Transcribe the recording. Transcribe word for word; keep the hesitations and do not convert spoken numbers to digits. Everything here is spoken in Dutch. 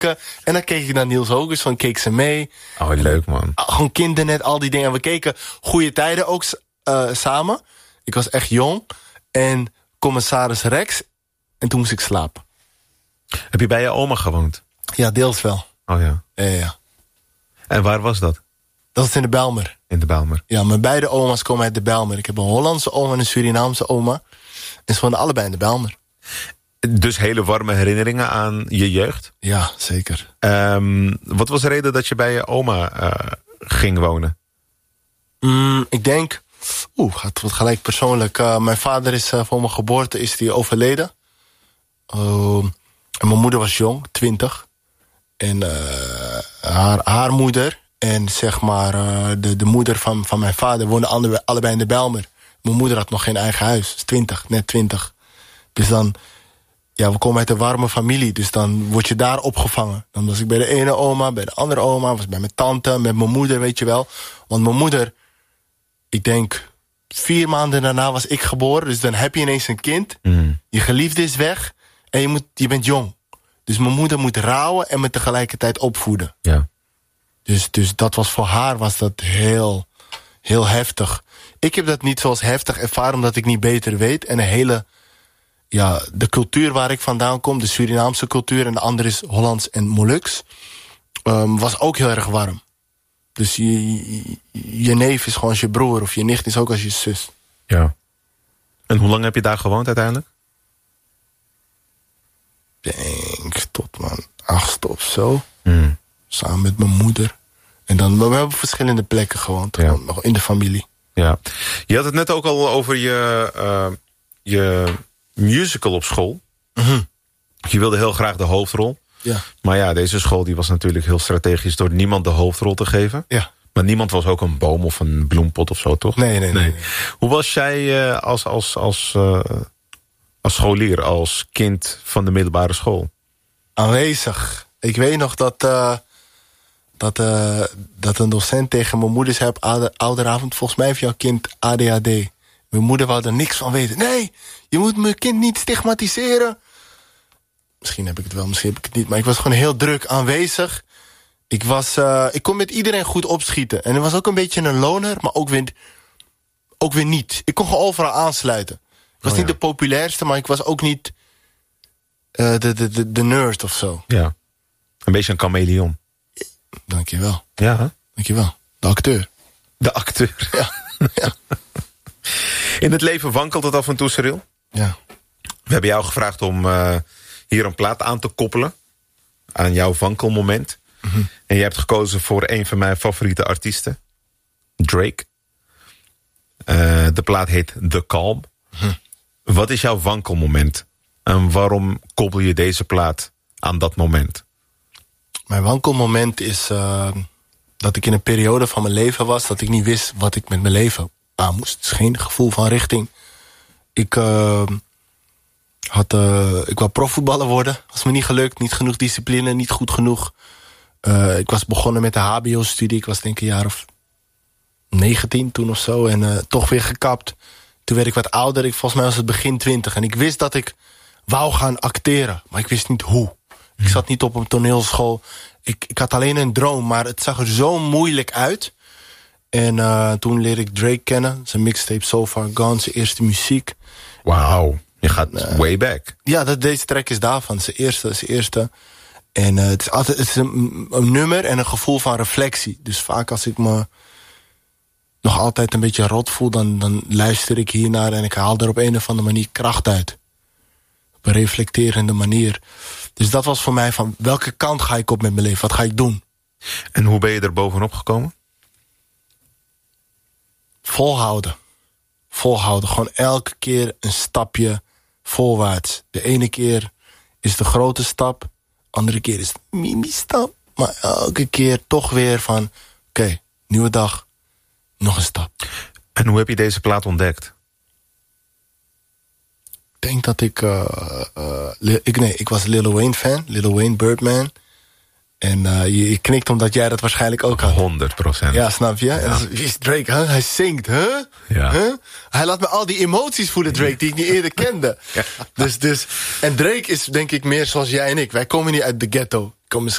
En dan keek ik naar Niels Hogers, van keek ze mee. Oh, leuk man. Gewoon Kindernet, al die dingen. En we keken Goede Tijden ook uh, samen. Ik was echt jong. En Commissaris Rex. En toen moest ik slapen. Heb je bij je oma gewoond? Ja, deels wel. Oh ja. Ja, ja. En waar was dat? Dat is in de Bijlmer. In de Bijlmer. Ja, mijn beide oma's komen uit de Bijlmer. Ik heb een Hollandse oma en een Surinaamse oma. En ze woonden allebei in de Bijlmer. Dus hele warme herinneringen aan je jeugd? Ja, zeker. Um, wat was de reden dat je bij je oma uh, ging wonen? Mm, ik denk... Oeh, het wordt gelijk persoonlijk. Uh, mijn vader is uh, voor mijn geboorte is die overleden. Uh, en mijn moeder was jong, twintig. En uh, haar, haar moeder en zeg maar uh, de, de moeder van, van mijn vader woonden alle, allebei in de Bijlmer. Mijn moeder had nog geen eigen huis. twintig, net twintig. Dus dan... Ja, we komen uit een warme familie, dus dan word je daar opgevangen. Dan was ik bij de ene oma, bij de andere oma, was bij mijn tante, met mijn moeder, weet je wel. Want mijn moeder, ik denk, vier maanden daarna was ik geboren. Dus dan heb je ineens een kind, mm. je geliefde is weg en je, moet, je bent jong. Dus mijn moeder moet rouwen en me tegelijkertijd opvoeden. Ja. Dus, dus dat was voor haar was dat heel, heel heftig. Ik heb dat niet zoals heftig ervaren, omdat ik niet beter weet. En een hele... Ja, de cultuur waar ik vandaan kom, de Surinaamse cultuur... en de andere is Hollands en Moluks... Um, was ook heel erg warm. Dus je, je, je neef is gewoon als je broer... of je nicht is ook als je zus. Ja. En hoe lang heb je daar gewoond uiteindelijk? Ik denk tot mijn achtste of zo. Mm. Samen met mijn moeder. En dan, we hebben verschillende plekken gewoond. Ja. Nog in de familie. Ja. Je had het net ook al over je... Uh, je musical op school. Mm-hmm. Je wilde heel graag de hoofdrol. Ja. Maar ja, deze school die was natuurlijk heel strategisch... door niemand de hoofdrol te geven. Ja. Maar niemand was ook een boom of een bloempot of zo, toch? Nee, nee, nee. nee. Hoe was jij uh, als, als, als, uh, als scholier, als kind van de middelbare school? Aanwezig. Ik weet nog dat... Uh, dat, uh, dat een docent tegen mijn moeder zei op ouderavond... volgens mij heeft jouw kind A D H D. Mijn moeder wou er niks van weten. Nee, je moet mijn kind niet stigmatiseren. Misschien heb ik het wel, misschien heb ik het niet. Maar ik was gewoon heel druk aanwezig. Ik, was, uh, ik kon met iedereen goed opschieten. En ik was ook een beetje een loner, maar ook weer, ook weer niet. Ik kon gewoon overal aansluiten. Ik was oh, niet ja. de populairste, maar ik was ook niet uh, de, de, de, de nerd of zo. Ja, een beetje een chameleon. Dankjewel. Ja, hè? Dankjewel. De acteur. De acteur. Ja, ja. In het leven wankelt het af en toe, Cyril. Ja. We hebben jou gevraagd om uh, hier een plaat aan te koppelen. Aan jouw wankelmoment. Mm-hmm. En je hebt gekozen voor een van mijn favoriete artiesten. Drake. Uh, de plaat heet The Calm. Mm-hmm. Wat is jouw wankelmoment? En waarom koppel je deze plaat aan dat moment? Mijn wankelmoment is uh, dat ik in een periode van mijn leven was... dat ik niet wist wat ik met mijn leven aan moest. Het is geen gevoel van richting. Ik, uh, had, uh, ik wou profvoetballer worden. Was me niet gelukt. Niet genoeg discipline. Niet goed genoeg. Uh, ik was begonnen met de H B O-studie. Ik was denk ik een jaar of negentien toen of zo. En uh, toch weer gekapt. Toen werd ik wat ouder. Ik, volgens mij was het begin twintig. En ik wist dat ik wou gaan acteren. Maar ik wist niet hoe. Ik zat niet op een toneelschool. Ik, ik had alleen een droom. Maar het zag er zo moeilijk uit. En uh, toen leerde ik Drake kennen. Zijn mixtape So Far Gone. Zijn eerste muziek. Wauw. Je gaat uh, way back. Ja, dat, deze track is daarvan. Zijn eerste, zijn eerste. En uh, het is altijd het is een, een nummer en een gevoel van reflectie. Dus vaak als ik me nog altijd een beetje rot voel... dan, dan luister ik hiernaar en ik haal er op een of andere manier kracht uit. Op een reflecterende manier. Dus dat was voor mij van, welke kant ga ik op met mijn leven? Wat ga ik doen? En hoe ben je er bovenop gekomen? Volhouden. Volhouden. Gewoon elke keer een stapje voorwaarts. De ene keer is de grote stap. Andere keer is het mini-stap. Maar elke keer toch weer van... Oké, okay, nieuwe dag. Nog een stap. En hoe heb je deze plaat ontdekt? Ik denk dat ik... Uh, uh, ik nee, ik was Lil Wayne fan. Lil Wayne, Birdman. En uh, je, je knikt omdat jij dat waarschijnlijk ook had. honderd procent. Ja, snap je? Ja. En wie is Drake? Huh? Hij zingt, huh? Ja. Huh? Hij laat me al die emoties voelen, Drake, die ik niet eerder kende. Ja. Dus, dus, en Drake is denk ik meer zoals jij en ik. Wij komen niet uit de ghetto. Komen